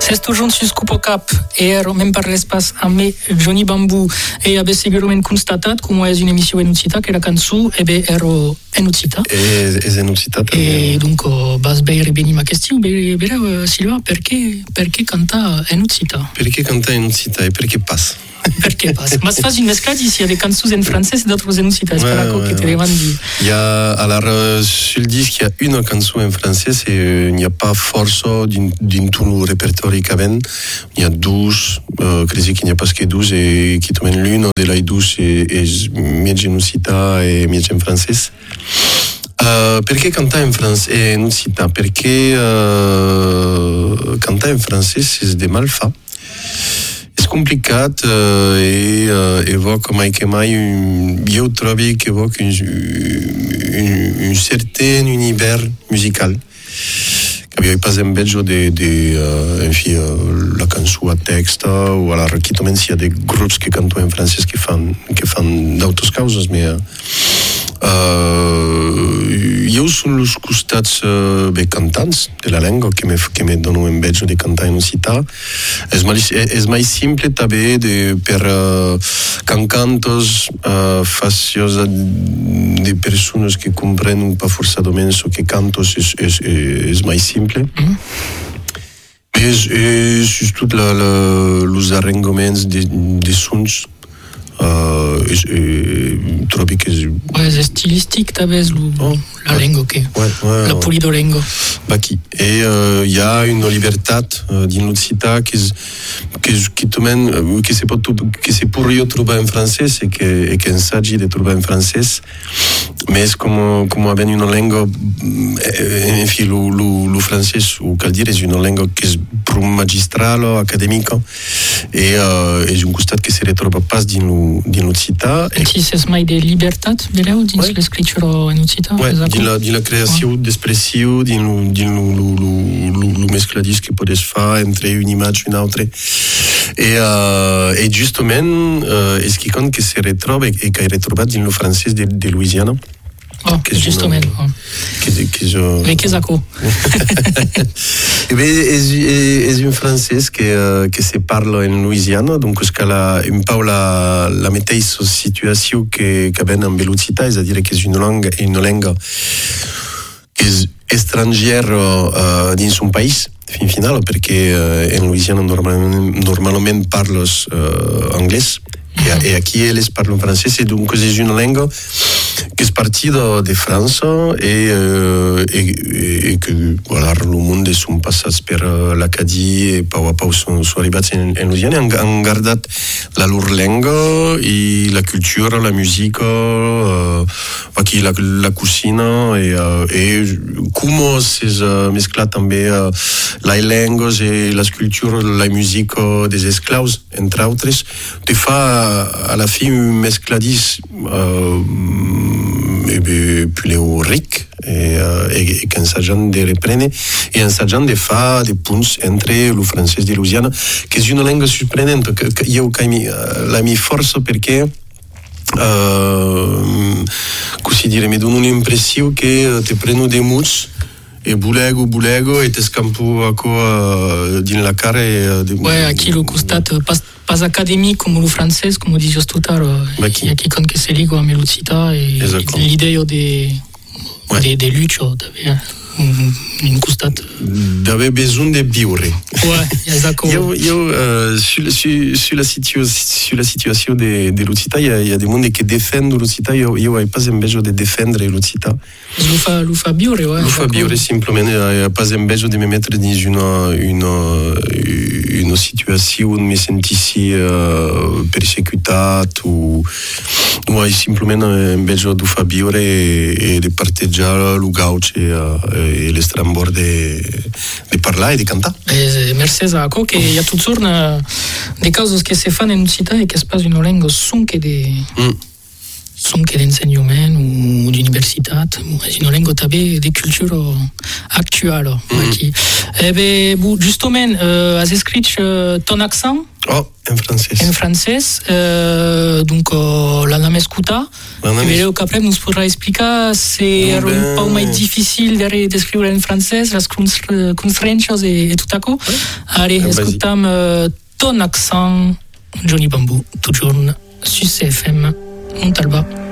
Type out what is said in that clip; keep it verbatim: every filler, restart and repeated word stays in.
Sesto John sus Cupo Cap e ero même par l'espace a me Johnny Bamboo e abe sicurament constatat cum és una emissió enucita che la cançó ebe ero enucita. E es enucita e dunque vas beire bene ma questione bere Silva perché perché canta enucita? Perché canta enucita e perché passa? Perché passa? Ma se fai une mesclade ici, il y a des cançons en français et d'autres en cités. Ouais, ouais, ouais, ouais. Il y a, alors, euh, sur le disque, il y a une chanson en français et euh, il n'y a pas force d'une, d'une tout le répertoire qu'avant. Il y a douze, euh, crisi qu'il n'y a pas que douze et qui te mène l'une, de la douze et, et mieux en cita et mieux en français. Uh, perché canta in francese non cita? Perché uh, canta in francese è di malfa. È complicat uh, e uh, evoca mai che mai un, io trovo che evoca un, un, un certain univers musical che abbiamo pas un bello di, di uh, enfim, uh, la canzone a text o alla racchitament sia dei gruppi che cantano in francese che fanno che fanno d'autres causes ma Uh, io sono los costats uh, be cantants de la lingua che mi che mi danno un bello di cantare in città è mai è mai simple tabe de per uh, cantantos uh, faciosa di persone che comprendono pas forcément ce che canto è è è mai simple mm-hmm. mais et surtout la, la los arrangements de de sons Uh, e, e, trovi che ouais, è stylistique t'avais oh, la ouais, lingua che ouais, ouais, la pulido lingua baki e il uh, y a une libertà uh, di un'unicità che che che tu men che si può che si può io trovare in francese e che e che insaggi di trovare in francese ma è come come avere una lingua in filo lo lo francese o che dire è una lingua che è più magistrale accademico e uh, è un gusto che si ritrova pas di din l'ucita. E ci sei mai de libertat de leu din ouais. l'escritura in ucita? Ouais, din la, din la creació ouais. d'expressió, din lo, din lo, lo, lo, lo, lo mescladís que podes fa entre una imatge i una altra. E, uh, e justament uh, és que com que se retroba e que he retrobat din lo francès de, de Louisiana. Oh, justament. Una, che, che jo... E che sacco? E beh, è, è un francès che, uh, che si parla in Louisiana, donc è la, un po' la, la mateixa situació que, que avem en velocitat, és a dir, que és una lingua, una lingua que és estrangera uh, dins un país, fin final, perquè uh, en Louisiana normalment, normalment parles uh, anglès, mm-hmm. e, e aquí elles parlen francès, e donc és una lingua che è partita de França e, uh, e, e che voilà, il mondo sono passati per l'Acadie e poi a poi sono, sono arrivati in, in Louisiana e hanno guardato la loro lingua e la cultura, la musica, uh, la, la cucina e, uh, e come si uh, mescla també uh, le lingues e la cultura, la musica des esclaus, entre altres, te fa alla fine un mescladís uh, e più ricco e, uh, e, e che ensaggiano di riprendere e ensaggiano di fare dei punti entre il francese di Louisiana che è una lingua sorprendente che, che io che mi, uh, la mia forza perché uh, così dire mi dà un'impressione che uh, ti prendo dei mucci e bulego, bulego e ti scampo a co din la care de ouais, aqui lo costat pas pas académique comme le français comme disais tout à l'heure il y a qui quand que c'est ligo a melocita e l'idea de ouais. de de lucio un, un costat d'avere bisogno di vivere ouais esatto io io uh, su, su, sulla situa- sulla situazione de l'ucita il y a, y a des monde che difendono l'ucita io io ho pas invece di difendere l'ucita lo fa lo fa biure ouais lo fa biure semplicemente ho pas invece di mi mettere in una una una situazione mi sentissi uh, perseguitato o o semplicemente invece di fa biure e, e di parteggiare lo gauche e e l'estrambord de, de parlare e de cantare. Eh, Mercedes a co che hi ha tot sort de causes che se fanno in città e che spasi una lingua son che de mm. son che d'enseignement o d'università è una lingua també de cultura actuale mm. aquí. Eh bé, justement, uh, has escrit uh, ton accent Oh, en francès. En francès, euh, donc uh, l'anam escutar. I vedeu que après nos podrà explicar si era un peu mai difficile de descriure en francès les constrences et, et tout à coup. Allez, ben, escutam uh, ton accent, Johnny Bamboo, toujours sur C F M Montalba.